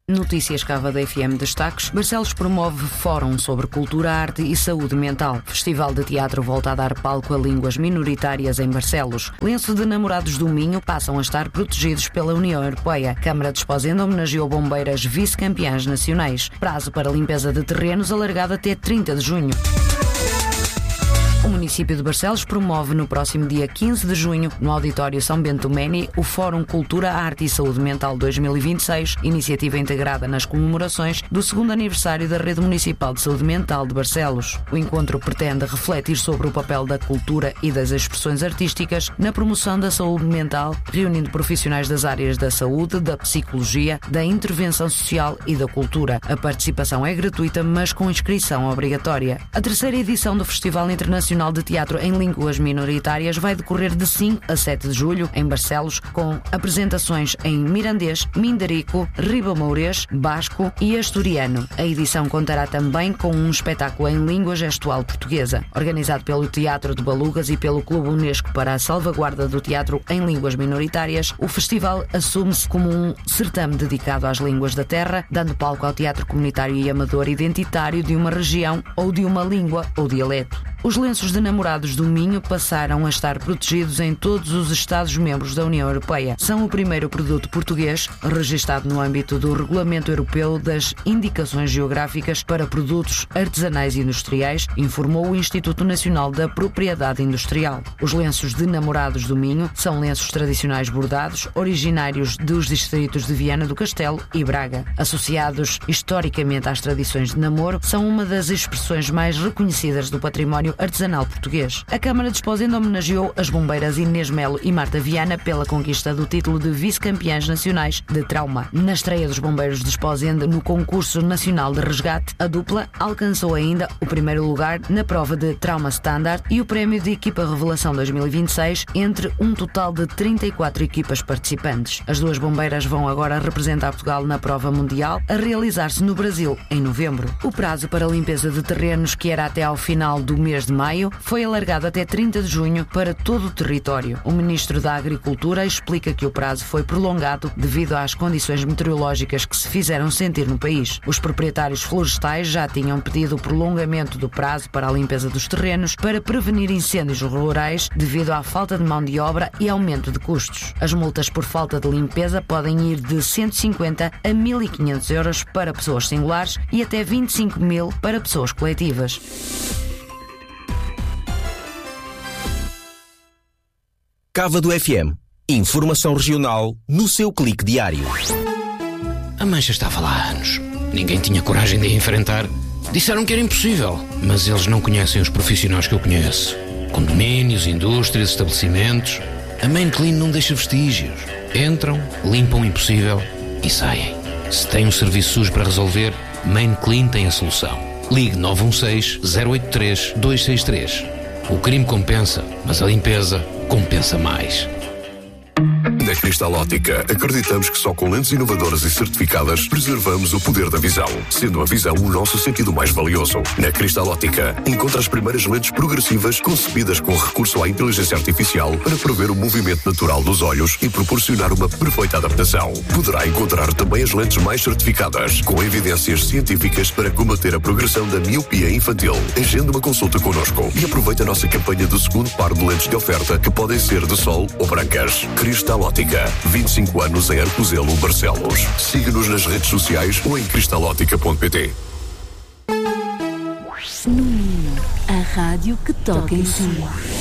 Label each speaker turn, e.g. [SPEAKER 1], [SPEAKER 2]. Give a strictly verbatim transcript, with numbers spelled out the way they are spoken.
[SPEAKER 1] Notícias Cava da F M destaques. Barcelos promove fórum sobre cultura, arte e saúde mental. Festival de teatro volta a dar palco a línguas minoritárias em Barcelos. Lenço de namorados do Minho passam a estar protegidos pela União Europeia. Câmara de Esposende homenageou bombeiras vice-campeãs nacionais. Prazo para limpeza de terrenos alargado até trinta de junho. O município de Barcelos promove no próximo dia quinze de junho, no Auditório São Bento Meni, o Fórum Cultura, Arte e Saúde Mental dois mil e vinte e seis, iniciativa integrada nas comemorações do segundo aniversário da Rede Municipal de Saúde Mental de Barcelos. O encontro pretende refletir sobre o papel da cultura e das expressões artísticas na promoção da saúde mental, reunindo profissionais das áreas da saúde, da psicologia, da intervenção social e da cultura. A participação é gratuita, mas com inscrição obrigatória. A terceira edição do Festival Internacional de Teatro em Línguas Minoritárias vai decorrer de cinco a sete de julho em Barcelos, com apresentações em mirandês, mindarico, ribamourês, basco e asturiano. A edição contará também com um espetáculo em língua gestual portuguesa. Organizado pelo Teatro de Balugas e pelo Clube Unesco para a Salvaguarda do Teatro em Línguas Minoritárias, o festival assume-se como um certame dedicado às línguas da terra, dando palco ao teatro comunitário e amador identitário de uma região ou de uma língua ou dialeto. Os lenços de namorados do Minho passaram a estar protegidos em todos os Estados-membros da União Europeia. São o primeiro produto português registado no âmbito do Regulamento Europeu das Indicações Geográficas para Produtos Artesanais e Industriais, informou o Instituto Nacional da Propriedade Industrial. Os lenços de namorados do Minho são lenços tradicionais bordados, originários dos distritos de Viana do Castelo e Braga. Associados historicamente às tradições de namoro, são uma das expressões mais reconhecidas do património artesanal português. A Câmara de Esposende homenageou as bombeiras Inês Melo e Marta Viana pela conquista do título de vice-campeãs nacionais de trauma. Na estreia dos bombeiros de Esposende no concurso nacional de resgate, a dupla alcançou ainda o primeiro lugar na prova de trauma standard e o prémio de equipa revelação dois mil e vinte e seis entre um total de trinta e quatro equipas participantes. As duas bombeiras vão agora representar Portugal na prova mundial, a realizar-se no Brasil em novembro. O prazo para a limpeza de terrenos, que era até ao final do mês de maio, foi alargado até trinta de junho para todo o território. O Ministro da Agricultura explica que o prazo foi prolongado devido às condições meteorológicas que se fizeram sentir no país. Os proprietários florestais já tinham pedido o prolongamento do prazo para a limpeza dos terrenos para prevenir incêndios rurais devido à falta de mão de obra e aumento de custos. As multas por falta de limpeza podem ir de cento e cinquenta a mil e quinhentos euros para pessoas singulares e até vinte e cinco mil para pessoas coletivas.
[SPEAKER 2] Cava do F M. Informação regional no seu clique diário.
[SPEAKER 3] A mancha estava lá há anos. Ninguém tinha coragem de a enfrentar. Disseram que era impossível, mas eles não conhecem os profissionais que eu conheço. Condomínios, indústrias, estabelecimentos. A Main Clean não deixa vestígios. Entram, limpam o impossível e saem. Se tem um serviço sujo para resolver, Main Clean tem a solução. Ligue nove um seis, zero oito três, dois seis três. O crime compensa, mas a limpeza compensa mais.
[SPEAKER 4] Na Cristal Óptica, acreditamos que só com lentes inovadoras e certificadas preservamos o poder da visão, sendo a visão o nosso sentido mais valioso. Na Cristal Óptica, encontra as primeiras lentes progressivas concebidas com recurso à inteligência artificial para prever o movimento natural dos olhos e proporcionar uma perfeita adaptação. Poderá encontrar também as lentes mais certificadas, com evidências científicas para combater a progressão da miopia infantil. Agende uma consulta connosco e aproveite a nossa campanha do segundo par de lentes de oferta, que podem ser de sol ou brancas. Cristal Óptica, vinte e cinco anos em Arcozelo, Barcelos. Siga-nos nas redes sociais ou em cristalótica ponto pt.
[SPEAKER 5] No Minho, a rádio que toca em si.